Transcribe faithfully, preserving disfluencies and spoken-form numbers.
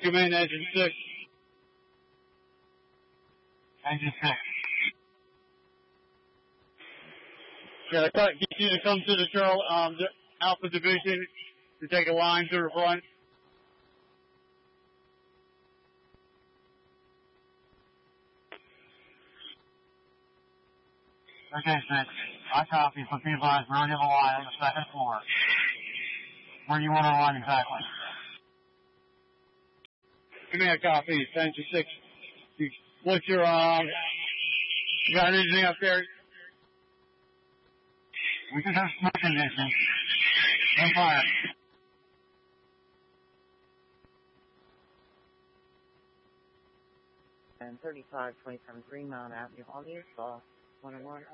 Come in, engine six. Engine six. Yeah, I thought get you to come to the Charlotte, um, the Alpha Division to take a line to the front. Okay, six. I copy. So be advised, we're already on the line on the second floor. Where do you want to line exactly? Command copy. Engine six. What's your, um, you got anything up there? We just have smoke conditions. And fire. And thirty-five twenty-seven Greenmount Avenue, all news, uh, one oh one.